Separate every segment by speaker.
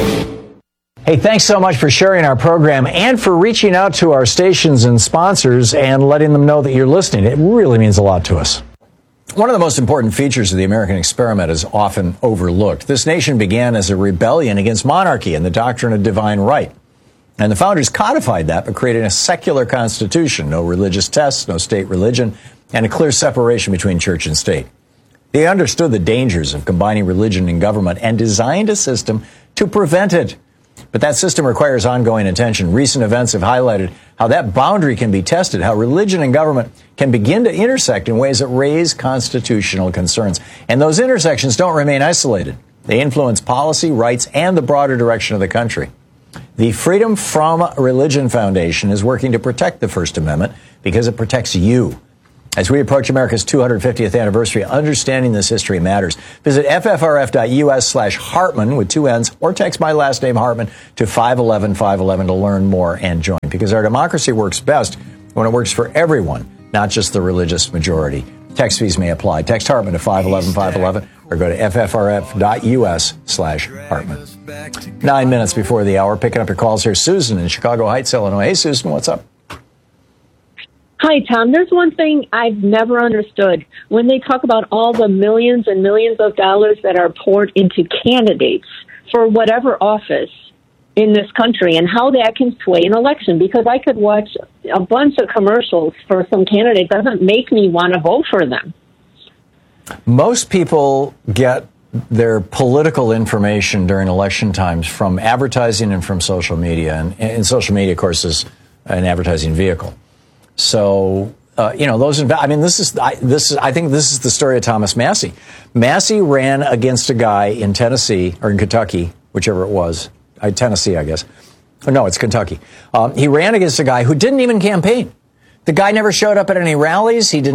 Speaker 1: Hey, thanks so much for sharing our program and for reaching out to our stations and sponsors and letting them know that you're listening. It really means a lot to us. One of the most important features of the American experiment is often overlooked. This nation began as a rebellion against monarchy and the doctrine of divine right. And the founders codified that by creating a secular constitution, no religious tests, no state religion, and a clear separation between church and state. They understood the dangers of combining religion and government and designed a system to prevent it. But that system requires ongoing attention. Recent events have highlighted how that boundary can be tested, how religion and government can begin to intersect in ways that raise constitutional concerns. And those intersections don't remain isolated. They influence policy, rights, and the broader direction of the country. The Freedom From Religion Foundation is working to protect the First Amendment because it protects you. As we approach America's 250th anniversary, understanding this history matters. Visit ffrf.us/Hartman with 2 N's or text my last name Hartman to 511-511 to learn more and join. Because our democracy works best when it works for everyone, not just the religious majority. Text fees may apply. Text Hartman to 511-511 or go to ffrf.us/Hartman. 9 minutes before the hour, picking up your calls here. Susan in Chicago Heights, Illinois. Hey, Susan, what's up?
Speaker 2: Hi, Tom. There's one thing I've never understood. When they talk about all the millions and millions of dollars that are poured into candidates for whatever office in this country and how that can sway an election, because I could watch a bunch of commercials for some candidate doesn't make me want to vote for them.
Speaker 1: Most people get their political information during election times from advertising and from social media. And social media, of course, is an advertising vehicle. So, I think this is the story of Thomas Massie. Massie ran against a guy in Tennessee or in Kentucky, whichever it was. Tennessee, I guess. Oh, no, it's Kentucky. He ran against a guy who didn't even campaign. The guy never showed up at any rallies. But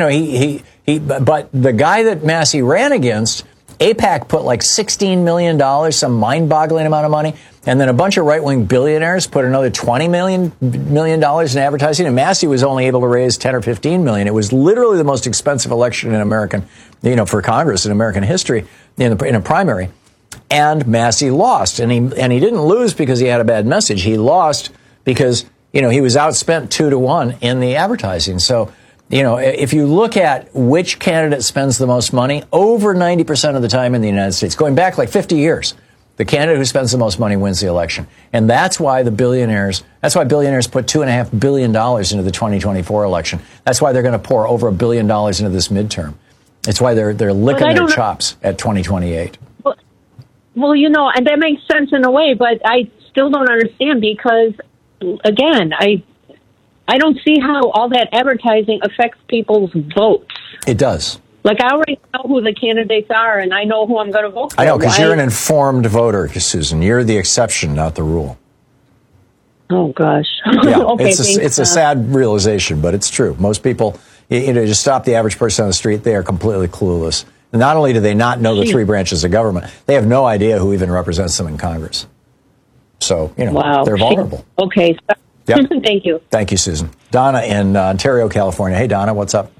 Speaker 1: the guy that Massie ran against, AIPAC put like $16 million, some mind-boggling amount of money. And then a bunch of right-wing billionaires put another $20 million in advertising. And Massie was only able to raise $10 or $15 million. It was literally the most expensive election in American, for Congress in American history in a primary. And Massie lost. And he didn't lose because he had a bad message. He lost because, he was outspent 2-1 in the advertising. So, if you look at which candidate spends the most money, over 90% of the time in the United States, going back like 50 years, the candidate who spends the most money wins the election. And that's why billionaires put $2.5 billion into the 2024 election. That's why they're going to pour over $1 billion into this midterm. It's why they're licking their chops at 2028.
Speaker 2: Well, and that makes sense in a way, but I still don't understand because, again, I don't see how all that advertising affects people's votes.
Speaker 1: It does.
Speaker 2: Like, I already know who the candidates are, and I know who I'm going to vote for.
Speaker 1: I know, because you're an informed voter, Susan. You're the exception, not the rule.
Speaker 2: Oh, gosh.
Speaker 1: Yeah,
Speaker 2: okay,
Speaker 1: it's a sad realization, but it's true. Most people, just stop the average person on the street, they are completely clueless. And not only do they not know the 3 branches of government, they have no idea who even represents them in Congress. So, they're vulnerable.
Speaker 2: Okay.
Speaker 1: Yep.
Speaker 2: Thank you.
Speaker 1: Thank you, Susan. Donna in Ontario, California. Hey, Donna, what's up?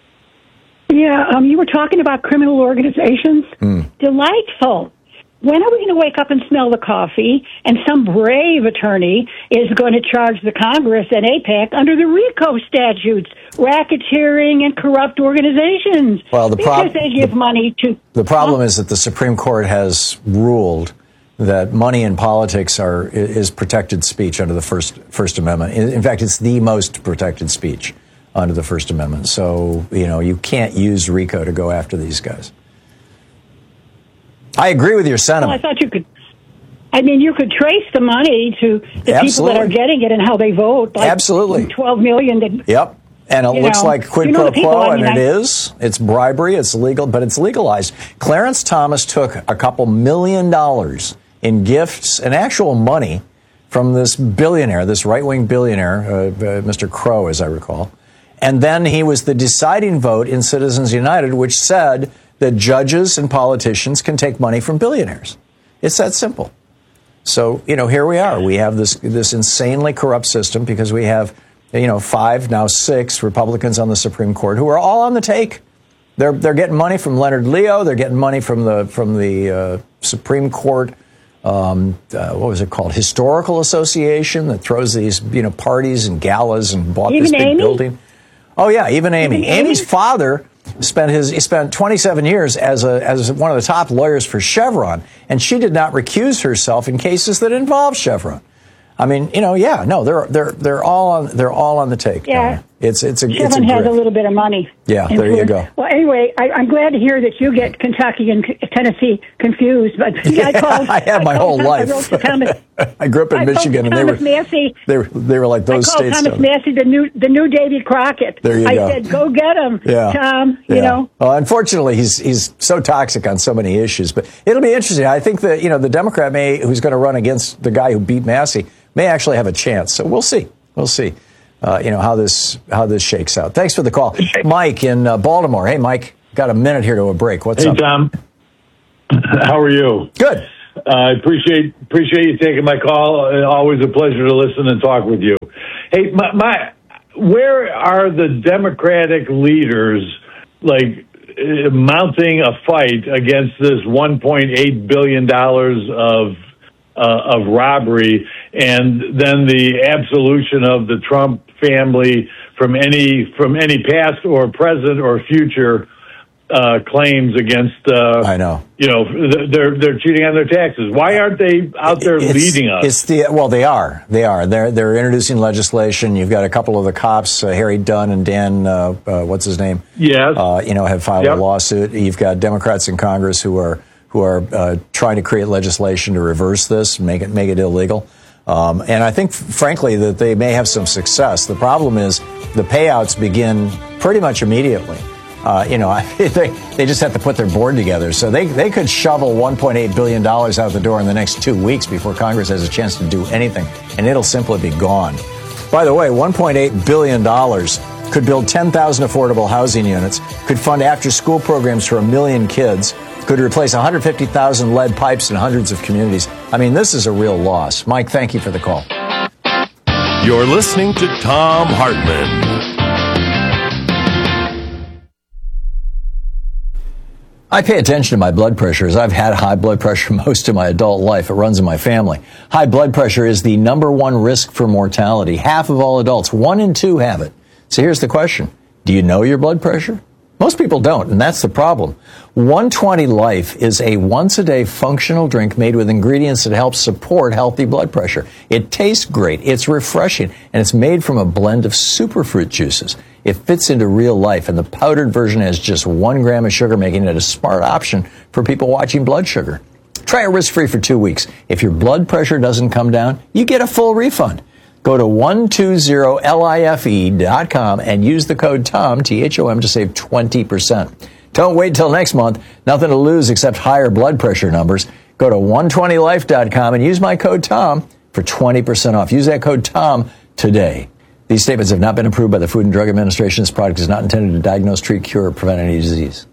Speaker 3: Yeah, you were talking about criminal organizations. Delightful. When are we going to wake up and smell the coffee and some brave attorney is going to charge the Congress and AIPAC under the RICO statutes, racketeering and corrupt organizations?
Speaker 1: Well,
Speaker 3: because they give money to...
Speaker 1: The problem is that the Supreme Court has ruled that money in politics is protected speech under the First Amendment. In fact, it's the most protected speech under the First Amendment. So, you can't use RICO to go after these guys. I agree with your sentiment.
Speaker 3: Well, I thought you could trace the money to the people that are getting it and how they vote. Like
Speaker 1: Absolutely.
Speaker 3: 12 million.
Speaker 1: Yep. And it looks like quid pro quo, and it is. It's bribery. It's legal, but it's legalized. Clarence Thomas took a couple $1 million in gifts and actual money from this billionaire, this right-wing billionaire, Mr. Crow, as I recall. And then he was the deciding vote in Citizens United, which said that judges and politicians can take money from billionaires. It's that simple. So, here we are. We have this insanely corrupt system because we have, 5, now 6 Republicans on the Supreme Court who are all on the take. They're getting money from Leonard Leo. They're getting money from the Supreme Court what was it called? Historical Association that throws these, parties and galas and bought
Speaker 3: even
Speaker 1: this big
Speaker 3: Amy?
Speaker 1: building. Oh yeah, even Amy. Amy's father spent 27 years as one of the top lawyers for Chevron, and she did not recuse herself in cases that involved Chevron. I mean, they're all on the take.
Speaker 3: Yeah.
Speaker 1: Chevron
Speaker 3: has a little bit of money.
Speaker 1: Yeah, there you go.
Speaker 3: Well, anyway, I'm glad to hear that you get Kentucky and Tennessee confused. But
Speaker 1: I have my whole life. I grew up in Michigan, and they were like those states.
Speaker 3: I called Thomas Massey the new Davy Crockett.
Speaker 1: There you go.
Speaker 3: I said, go get him, Tom. You know.
Speaker 1: Well, unfortunately, he's so toxic on so many issues. But it'll be interesting. I think that the Democrat who's going to run against the guy who beat Massey may actually have a chance. So we'll see. We'll see. How this shakes out. Thanks for the call. Mike in Baltimore. Hey, Mike, got a minute here to a break. What's up?
Speaker 4: Hey, Tom. How are you?
Speaker 1: Good.
Speaker 4: I appreciate you taking my call. Always a pleasure to listen and talk with you. Hey, where are the Democratic leaders, mounting a fight against this $1.8 billion of robbery, and then the absolution of the Trump family from any past or present or future claims against?
Speaker 1: I know.
Speaker 4: They're cheating on their taxes. Why aren't they out there leading us?
Speaker 1: They are. They're introducing legislation. You've got a couple of the cops, Harry Dunn and Dan, what's his name?
Speaker 4: Yes.
Speaker 1: Have filed a lawsuit. You've got Democrats in Congress who are trying to create legislation to reverse this, make it illegal. And I think, frankly, that they may have some success. The problem is the payouts begin pretty much immediately. They just have to put their board together. So they could shovel $1.8 billion out the door in the next 2 weeks before Congress has a chance to do anything, and it'll simply be gone. By the way, $1.8 billion could build 10,000 affordable housing units, could fund after-school programs for 1 million kids, could replace 150,000 lead pipes in hundreds of communities. I mean, this is a real loss. Mike, thank you for the call.
Speaker 5: You're listening to Thom Hartmann.
Speaker 1: I pay attention to my blood pressure as I've had high blood pressure most of my adult life. It runs in my family. High blood pressure is the number one risk for mortality. Half of all adults, 1 in 2 have it. So here's the question. Do you know your blood pressure? Most people don't, and that's the problem. 120 Life is a once-a-day functional drink made with ingredients that help support healthy blood pressure. It tastes great, it's refreshing, and it's made from a blend of superfruit juices. It fits into real life, and the powdered version has just 1 gram of sugar, making it a smart option for people watching blood sugar. Try it risk-free for 2 weeks. If your blood pressure doesn't come down, you get a full refund. Go to 120life.com and use the code TOM, T-H-O-M, to save 20%. Don't wait till next month. Nothing to lose except higher blood pressure numbers. Go to 120life.com and use my code TOM for 20% off. Use that code TOM today. These statements have not been approved by the Food and Drug Administration. This product is not intended to diagnose, treat, cure, or prevent any disease.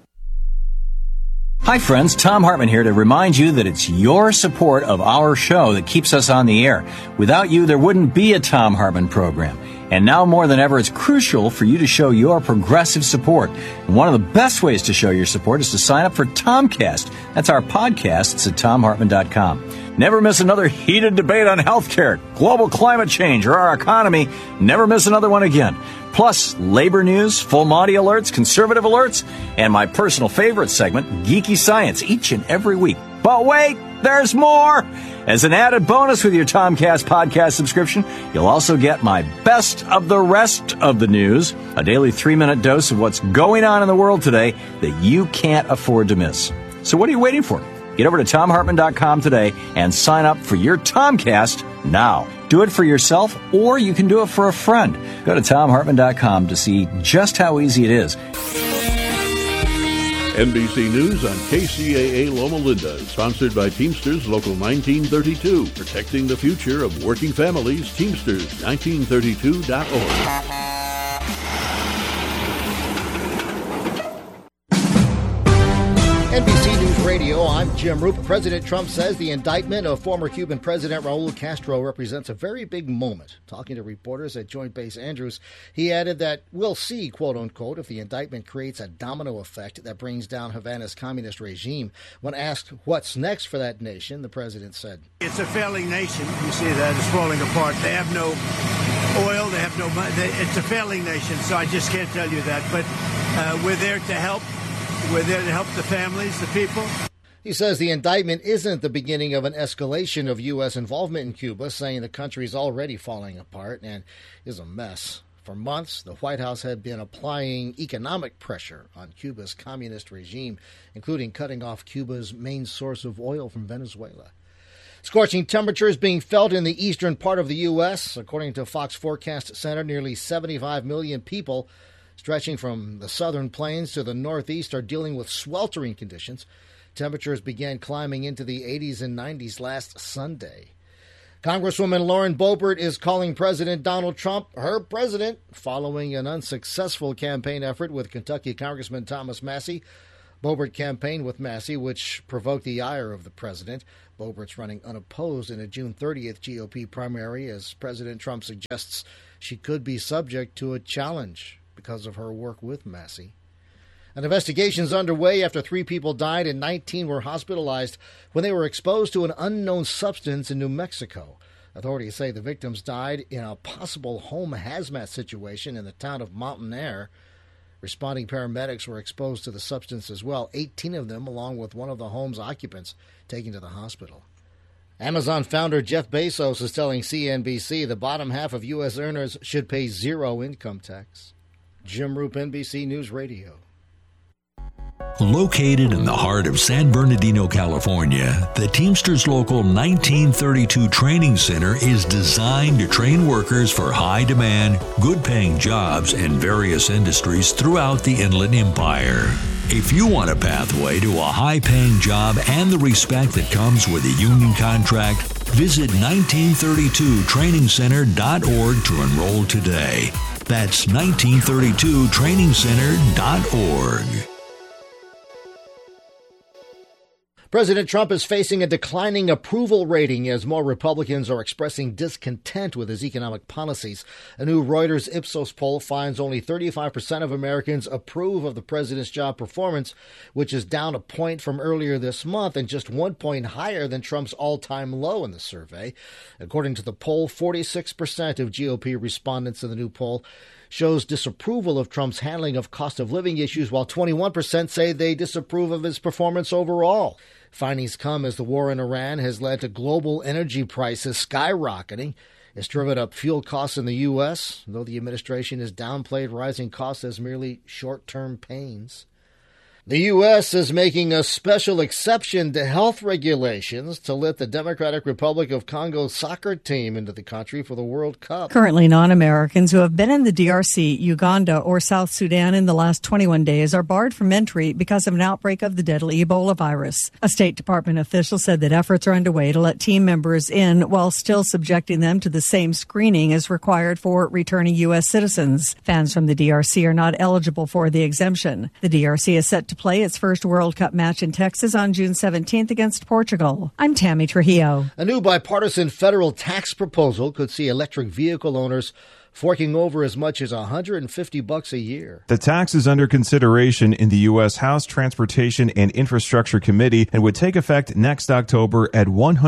Speaker 1: Hi, friends. Thom Hartmann here to remind you that it's your support of our show that keeps us on the air. Without you, there wouldn't be a Thom Hartmann program. And now more than ever, it's crucial for you to show your progressive support. And one of the best ways to show your support is to sign up for Tomcast. That's our podcast. It's at TomHartmann.com. Never miss another heated debate on healthcare, global climate change, or our economy. Never miss another one again. Plus, labor news, full Monty alerts, conservative alerts, and my personal favorite segment, Geeky Science, each and every week. But wait, there's more! As an added bonus with your Tomcast podcast subscription, you'll also get my best of the rest of the news, a daily 3-minute dose of what's going on in the world today that you can't afford to miss. So what are you waiting for? Get over to TomHartmann.com today and sign up for your Tomcast now. Do it for yourself, or you can do it for a friend. Go to TomHartmann.com to see just how easy it is.
Speaker 6: NBC News on KCAA Loma Linda, sponsored by Teamsters Local 1932, protecting the future of working families. Teamsters1932.org.
Speaker 7: NBC News Radio Radio. I'm Jim Roop. President Trump says the indictment of former Cuban President Raul Castro represents a very big moment. Talking to reporters at Joint Base Andrews, he added that we'll see, quote unquote, if the indictment creates a domino effect that brings down Havana's communist regime. When asked what's next for that nation, the president said,
Speaker 8: "It's a failing nation. You see that it's falling apart. They have no oil. They have no money. It's a failing nation, so I just can't tell you that. But we're there to help. We're there to help the families, the people."
Speaker 7: He says the indictment isn't the beginning of an escalation of U.S. involvement in Cuba, saying the country is already falling apart and is a mess. For months, the White House had been applying economic pressure on Cuba's communist regime, including cutting off Cuba's main source of oil from Venezuela. Scorching temperatures being felt in the eastern part of the U.S. According to Fox Forecast Center, nearly 75 million people stretching from the southern plains to the northeast are dealing with sweltering conditions. Temperatures began climbing into the 80s and 90s last Sunday. Congresswoman Lauren Boebert is calling President Donald Trump her president following an unsuccessful campaign effort with Kentucky Congressman Thomas Massie. Boebert campaigned with Massie, which provoked the ire of the president. Boebert's running unopposed in a June 30th GOP primary as President Trump suggests she could be subject to a challenge because of her work with Massie. An investigation is underway after 3 people died and 19 were hospitalized when they were exposed to an unknown substance in New Mexico. Authorities say the victims died in a possible home hazmat situation in the town of Mountain Air. Responding paramedics were exposed to the substance as well, 18 of them, along with one of the home's occupants, taken to the hospital. Amazon founder Jeff Bezos is telling CNBC the bottom half of U.S. earners should pay 0 income tax. Jim Roop, NBC News Radio.
Speaker 9: Located in the heart of San Bernardino, California, the Teamsters Local 1932 Training Center is designed to train workers for high-demand, good-paying jobs in various industries throughout the Inland Empire. If you want a pathway to a high-paying job and the respect that comes with a union contract, visit 1932trainingcenter.org to enroll today. That's 1932trainingcenter.org.
Speaker 7: President Trump is facing a declining approval rating as more Republicans are expressing discontent with his economic policies. A new Reuters Ipsos poll finds only 35% of Americans approve of the president's job performance, which is down a point from earlier this month and just 1 point higher than Trump's all-time low in the survey. According to the poll, 46% of GOP respondents in the new poll shows disapproval of Trump's handling of cost of living issues, while 21% say they disapprove of his performance overall. Findings come as the war in Iran has led to global energy prices skyrocketing. It's driven up fuel costs in the U.S., though the administration has downplayed rising costs as merely short-term pains. The U.S. is making a special exception to health regulations to let the Democratic Republic of Congo soccer team into the country for the World Cup.
Speaker 10: Currently, non-Americans who have been in the DRC, Uganda, or South Sudan in the last 21 days are barred from entry because of an outbreak of the deadly Ebola virus. A State Department official said that efforts are underway to let team members in while still subjecting them to the same screening as required for returning U.S. citizens. Fans from the DRC are not eligible for the exemption. The DRC is set to play its first World Cup match in Texas on June 17th against Portugal. I'm Tammy Trujillo.
Speaker 7: A new bipartisan federal tax proposal could see electric vehicle owners forking over as much as $150 a year.
Speaker 11: The tax is under consideration in the U.S. House Transportation and Infrastructure Committee and would take effect next October at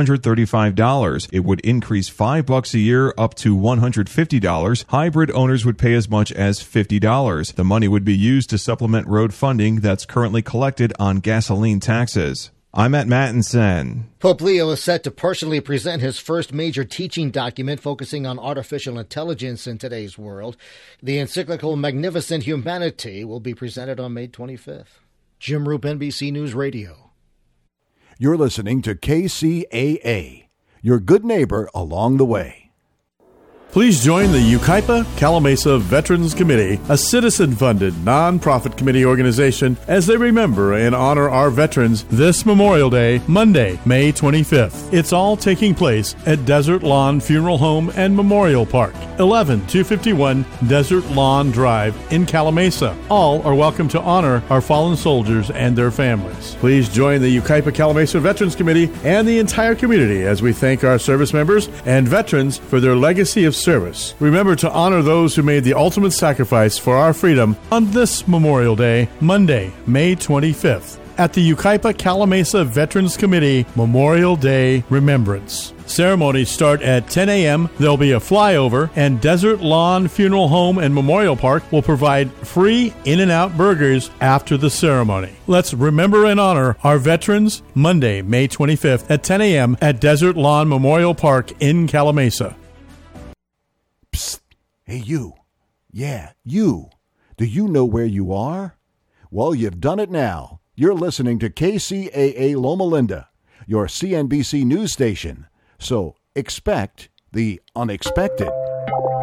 Speaker 11: $135. It would increase $5 a year up to $150. Hybrid owners would pay as much as $50. The money would be used to supplement road funding that's currently collected on gasoline taxes. I'm at Mattinson.
Speaker 7: Pope Leo is set to personally present his first major teaching document focusing on artificial intelligence in today's world. The encyclical Magnificent Humanity will be presented on May 25th. Jim Roop, NBC News Radio.
Speaker 6: You're listening to KCAA, your good neighbor along the way. Please join the Yucaipa Calamasa Veterans Committee, a citizen-funded, non-profit committee organization, as they remember and honor our veterans this Memorial Day, Monday, May 25th. It's all taking place at Desert Lawn Funeral Home and Memorial Park, 11251 Desert Lawn Drive in Calamasa. All are welcome to honor our fallen soldiers and their families. Please join the Yucaipa Calamasa Veterans Committee and the entire community as we thank our service members and veterans for their legacy of service. Remember to honor those who made the ultimate sacrifice for our freedom on this Memorial Day, Monday, May 25th, at the Yucaipa Calamasa Veterans Committee Memorial Day Remembrance. Ceremonies start at 10 a.m. There'll be a flyover, and Desert Lawn Funeral Home and Memorial Park will provide free In-N-Out burgers after the ceremony. Let's remember and honor our veterans Monday, May 25th at 10 a.m. at Desert Lawn Memorial Park in Calamasa.
Speaker 12: Psst. Hey, you. Yeah, you. Do you know where you are? Well, you've done it now. You're listening to KCAA Loma Linda, your CNBC news station. So expect the unexpected.